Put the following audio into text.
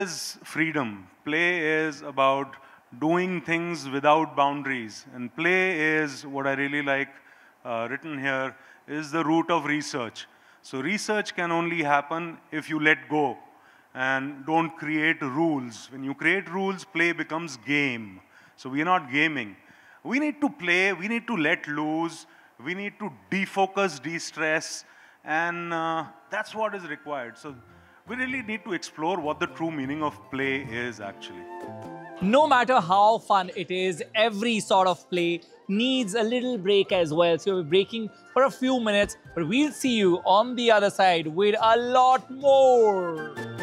is freedom. Play is about doing things without boundaries. And play is what I really like written here is the root of research. So research can only happen if you let go and don't create rules. When you create rules, play becomes game. So we are not gaming. We need to play, we need to let loose, we need to defocus, de-stress, and that's what is required. So we really need to explore what the true meaning of play is actually. No matter how fun it is, every sort of play needs a little break as well. So we're breaking for a few minutes, but we'll see you on the other side with a lot more.